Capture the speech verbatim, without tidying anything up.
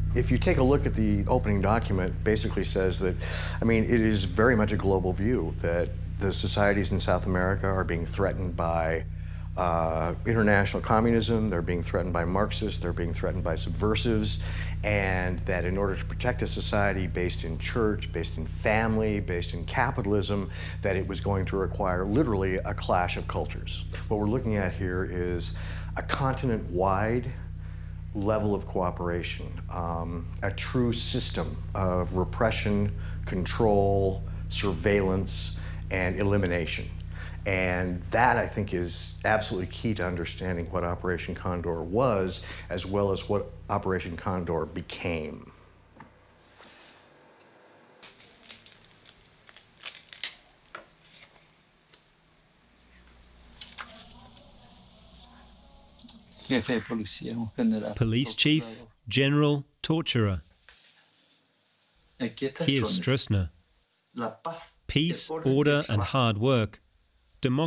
If you take a look at the opening document, basically says that, I mean, it is very much a global view that the societies in South America are being threatened by uh, international communism, they're being threatened by Marxists, they're being threatened by subversives, and that in order to protect a society based in church, based in family, based in capitalism, that it was going to require literally a clash of cultures. What we're looking at here is a continent-wide level of cooperation, um, a true system of repression, control, surveillance, and elimination. And that, I think, is absolutely key to understanding what Operation Condor was, as well as what Operation Condor became. Police chief, general, torturer. Here's Stroessner. Peace, order and hard work. Democracy